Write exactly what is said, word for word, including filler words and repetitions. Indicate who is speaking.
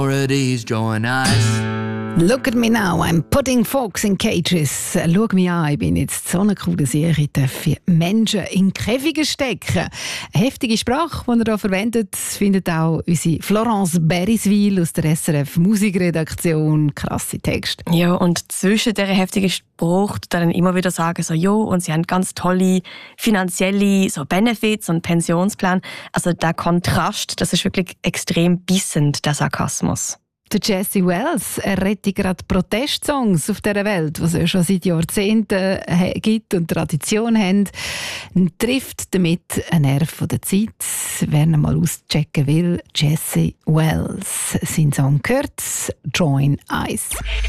Speaker 1: Authorities join us.
Speaker 2: Look at me now, I'm putting folks in cages. Schau mich an, ich bin jetzt so eine coole Serie, ich darf Menschen in Käfige stecken. Eine heftige Sprache, die er hier verwendet, findet auch unsere Florence Beriswil aus der S R F Musikredaktion. Krasse Text.
Speaker 3: Ja, und zwischen dieser heftigen Spruch tut er dann immer wieder sagen, so, jo, und sie haben ganz tolle finanzielle so Benefits und Pensionsplan. Also der Kontrast, das ist wirklich extrem bissend, der Sarkasmus.
Speaker 2: Der Jesse Wells er rettet gerade Protestsongs auf dieser Welt, die es ja schon seit Jahrzehnten gibt und Tradition haben, und trifft damit einen Nerv der Zeit. Wer ihn mal auschecken will, Jesse Wells. Sein Song gehört «Join Eyes».